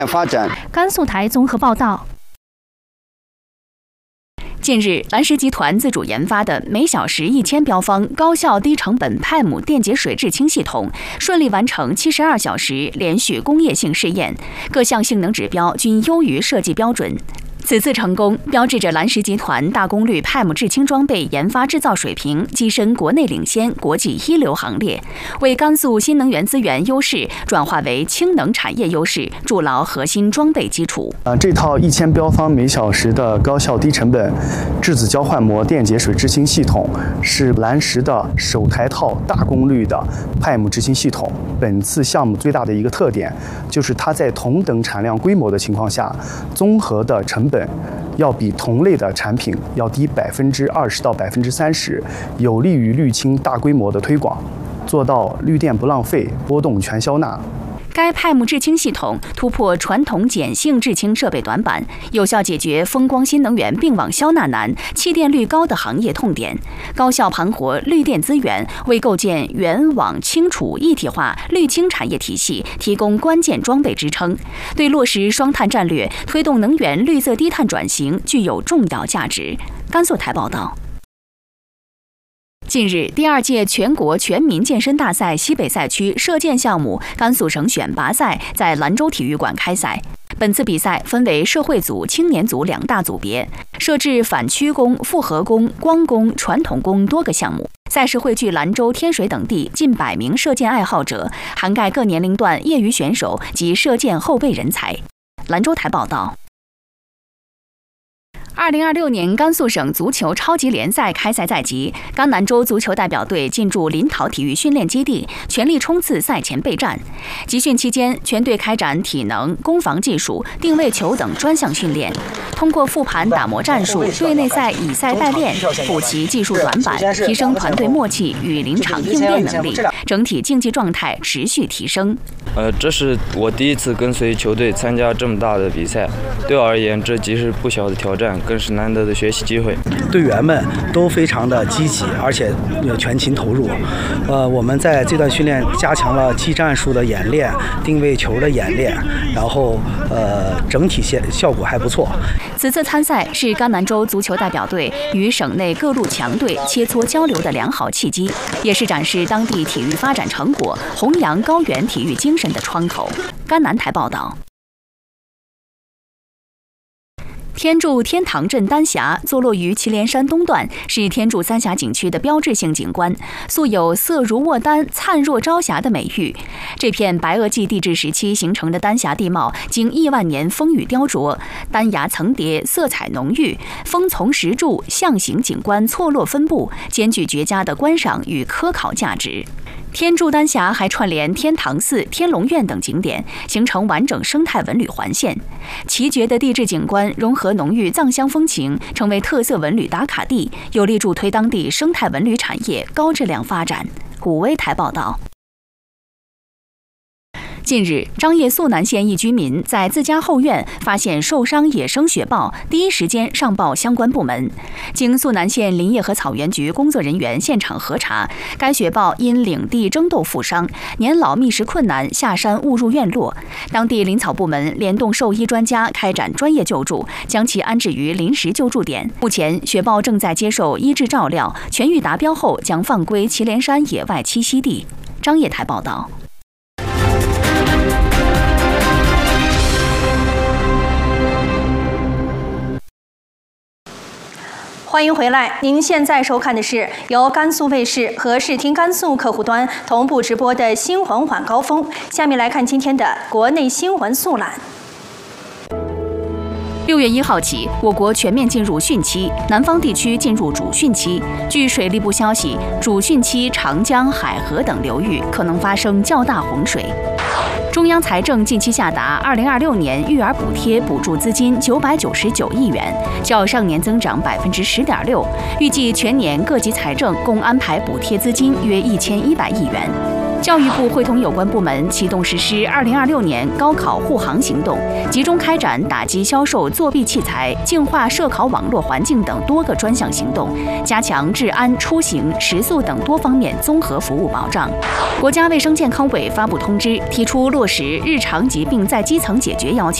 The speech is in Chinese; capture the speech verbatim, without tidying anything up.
发展。 甘肃台综合报道。近日，蓝石集团自主研发的每小时一千标方高效低成本派姆电解水制氢系统顺利完成七十二小时连续工业性试验，各项性能指标均优于设计标准。此次成功标志着蓝石集团大功率派姆制氢装备研发制造水平跻身国内领先、国际一流行列，为甘肃新能源资源优势转化为氢能产业优势筑牢核心装备基础。 呃，这套一千标方每小时的高效低成本质子交换膜电解水制氢系统，是蓝石的首台套大功率的派姆制氢系统。本次项目最大的一个特点，就是它在同等产量规模的情况下，综合的成本要比同类的产品要低百分之二十到百分之三十，有利于滤氢大规模的推广，做到绿电不浪费、波动全消纳。 该派姆制氢系统突破传统碱性制氢设备短板，有效解决风光新能源并网消纳难、气电率高的行业痛点，高效盘活绿电资源，为构建原网氢储一体化绿氢产业体系提供关键装备支撑，对落实双碳战略、推动能源绿色低碳转型具有重要价值。甘肃台报道。近日，第二届全国全民健身大赛西北赛区射箭项目甘肃省选拔赛在兰州体育馆开赛。本次比赛分为社会组、青年组两大组别，设置反曲弓、复合弓、光弓、传统弓多个项目。赛事汇聚兰州、天水等地近百名射箭爱好者，涵盖各年龄段业余选手及射箭后备人才。兰州台报道。二零二六年甘肃省足球超级联赛开赛在即，甘南州足球代表队进驻临洮体育训练基地，全力冲刺赛前备战。集训期间，全队开展体能、攻防技术、定位球等专项训练，通过复盘打磨战术、队内赛以赛代练，补齐技术短板，提升团队默契与临场应变能力，整体竞技状态持续提升。 呃，这是我第一次跟随球队参加这么大的比赛，对我而言，这既是不小的挑战，更是难得的学习机会。 队员们都非常的积极，而且全情投入。呃，我们在这段训练加强了技战术的演练、定位球的演练，然后呃，整体效效果还不错。 此次参赛是甘南州足球代表队与省内各路强队切磋交流的良好契机，也是展示当地体育发展成果、弘扬高原体育精神的窗口。甘南台报道。天柱天堂镇丹霞坐落于祁连山东段，是天柱三峡景区的标志性景观，素有色如卧丹、灿若朝霞的美誉。这片白垩纪地质时期形成的丹霞地貌，经亿万年风雨雕琢，丹崖层叠，色彩浓郁，峰丛石柱、象形景观错落分布，兼具绝佳的观赏与科考价值。天柱丹霞还串联天堂寺、天龙院等景点，形成完整生态文旅环线。奇绝的地质景观融合浓郁藏乡风情，成为特色文旅打卡地，有力助推当地生态文旅产业高质量发展。古威台报道。近日，张掖肃南县一居民在自家后院发现受伤野生雪豹，第一时间上报相关部门。经肃南县林业和草原局工作人员现场核查，该雪豹因领地争斗负伤，年老觅食困难，下山误入院落。当地林草部门联动兽医专家开展专业救助，将其安置于临时救助点。目前，雪豹正在接受医治照料，痊愈达标后将放归祁连山野外栖息地。张掖台报道。 欢迎回来，您现在收看的是由甘肃卫视和视听甘肃客户端同步直播的新闻晚高峰。下面来看今天的国内新闻速览。 六月一号起，我国全面进入汛期，南方地区进入主汛期。据水利部消息，主汛期长江、海河等流域可能发生较大洪水。中央财政近期下达二零二六年育儿补贴补助资金九百九十九亿元，较上年增长百分之十点六。预计全年各级财政共安排补贴资金约一千一百亿元。 教育部会同有关部门启动实施二零二六年高考护航行动，集中开展打击销售作弊器材、净化涉考网络环境等多个专项行动，加强治安、出行、食宿等多方面综合服务保障。国家卫生健康委发布通知，提出落实日常疾病在基层解决要求。